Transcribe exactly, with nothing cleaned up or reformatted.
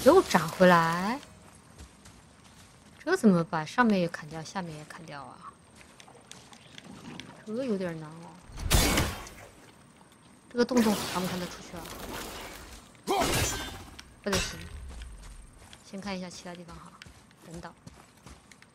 又长回来，这怎么把上面也砍掉，下面也砍掉啊？这有点难哦。这个洞洞看不看得出去啊？不得行，先看一下其他地方哈，等等。